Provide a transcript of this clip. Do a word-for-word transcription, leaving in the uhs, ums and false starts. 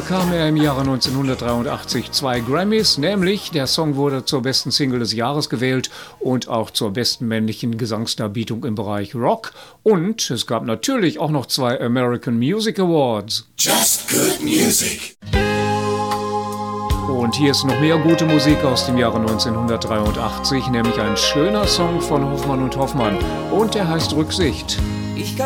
bekam er im Jahre neunzehnhundertdreiundachtzig zwei Grammys, nämlich der Song wurde zur besten Single des Jahres gewählt und auch zur besten männlichen Gesangsdarbietung im Bereich Rock. Und es gab natürlich auch noch zwei American Music Awards. Just good music. Und hier ist noch mehr gute Musik aus dem Jahre neunzehnhundertdreiundachtzig, nämlich ein schöner Song von Hoffmann und Hoffmann. Und der heißt Rücksicht. Ich